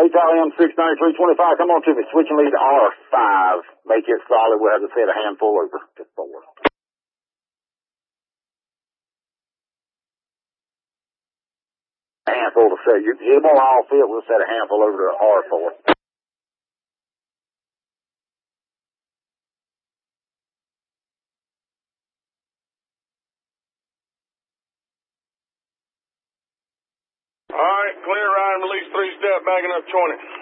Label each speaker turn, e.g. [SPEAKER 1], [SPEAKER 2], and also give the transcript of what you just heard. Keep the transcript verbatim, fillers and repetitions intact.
[SPEAKER 1] H I M six ninety-three twenty-five, come on to me. Switch and lead to R five. Make it solid. We'll have to set a handful over to four. A handful to set. You, it won't all fit. We'll set a handful over to R four.
[SPEAKER 2] All right, clear, Ryan. Release three step, backing up twenty.